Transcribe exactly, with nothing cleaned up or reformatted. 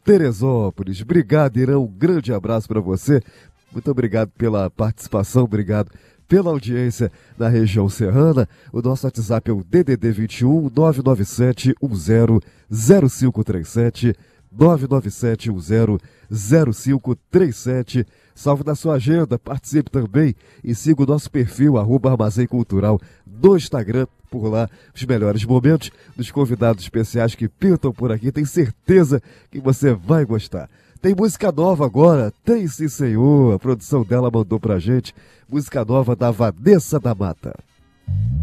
Teresópolis. Obrigado, Irã, um grande abraço para você. Muito obrigado pela participação, obrigado pela audiência na região serrana. O nosso WhatsApp é o D D D vinte e um, nove nove sete um zero zero cinco três sete, nove nove sete um zero zero cinco três sete. Salve na sua agenda, participe também e siga o nosso perfil, arroba Armazém Cultural, no Instagram. Por lá, os melhores momentos dos convidados especiais que pintam por aqui. Tenho certeza que você vai gostar. Tem música nova agora, tem sim senhor, a produção dela mandou pra gente. Música nova da Vanessa da Mata.